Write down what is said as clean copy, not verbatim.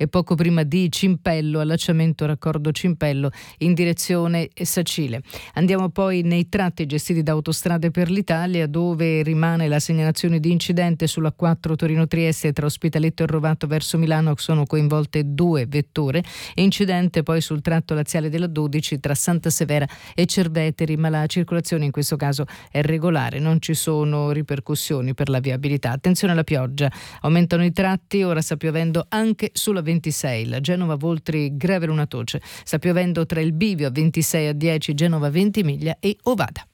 e poco prima di Cimpello, allacciamento raccordo Cimpello in direzione Sacile. Andiamo poi nei tratti gestiti da Autostrade per l'Italia, dove rimane la segnalazione di incidente sulla 4 Torino-Trieste tra Ospitaletto e Rovato verso Milano, sono coinvolte 2 vetture. Incidente poi sul tratto laziale della 12 tra Santa Severa e Cerveteri, ma la circolazione in questo caso è regolare, non ci sono ripercussioni per la viabilità. Attenzione alla pioggia, aumentano i tratti, ora sta piovendo anche sulla 26, la Genova-Voltri Greve Lunatoce, sta piovendo tra il bivio a 26 a 10, Genova Ventimiglia e Ovada.